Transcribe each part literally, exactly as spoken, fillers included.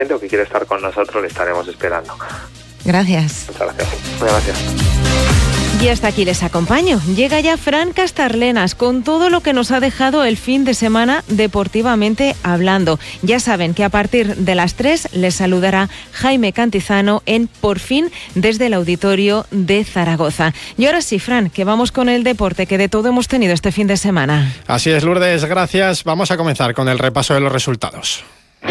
o que quiere estar con nosotros, le estaremos esperando. Gracias. Muchas gracias. Muchas gracias. Y hasta aquí les acompaño. Llega ya Fran Castarlenas con todo lo que nos ha dejado el fin de semana deportivamente hablando. Ya saben que a partir de las tres les saludará Jaime Cantizano en Por Fin desde el Auditorio de Zaragoza. Y ahora sí, Fran, que vamos con el deporte, que de todo hemos tenido este fin de semana. Así es, Lourdes, gracias. Vamos a comenzar con el repaso de los resultados.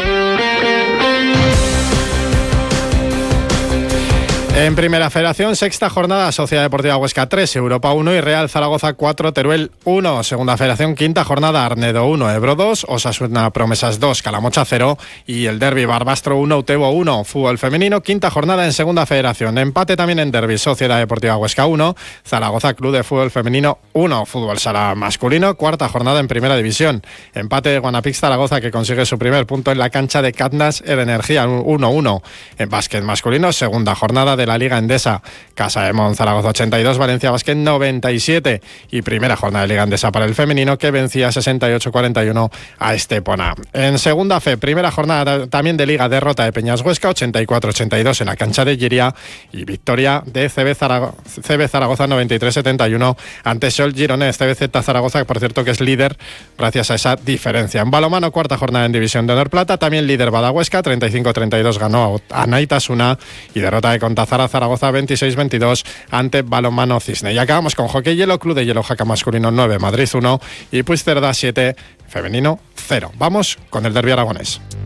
En Primera Federación, sexta jornada, Sociedad Deportiva Huesca tres, Europa uno y Real Zaragoza cuatro, Teruel uno. Segunda Federación, quinta jornada, Arnedo uno, Ebro dos, Osasuna Promesas dos, Calamocha cero y el derbi Barbastro uno, Utebo uno. Fútbol femenino, quinta jornada en Segunda Federación. Empate también en derbi, Sociedad Deportiva Huesca uno, Zaragoza Club de Fútbol Femenino uno. Fútbol sala masculino, cuarta jornada en Primera División. Empate de Guanapix Zaragoza, que consigue su primer punto en la cancha de Catnas El Energía uno uno. En básquet masculino, segunda jornada de la Liga Endesa, Casa de Mon Zaragoza ochenta y dos, Valencia Basket noventa y siete y primera jornada de Liga Endesa para el femenino, que vencía sesenta y ocho cuarenta y uno a Estepona. En segunda fe, primera jornada también de Liga, derrota de Peñas Huesca ochenta y cuatro ochenta y dos en la cancha de Lliria y victoria de C B Zaragoza, C B Zaragoza noventa y tres setenta y uno ante Sol Gironès. C B Z Zaragoza, por cierto, que es líder gracias a esa diferencia. En balonmano, cuarta jornada en División de Honor Plata, también líder Badahuesca, treinta y cinco treinta y dos ganó a Naitasuna y derrota de Contazara Zaragoza veintiséis veintidós ante Balonmano Cisne. Y acabamos con Hockey Hielo, Club de Hielo Jaca masculino nueve, Madrid uno y Puigcerdá siete, femenino cero. Vamos con el derbi aragonés.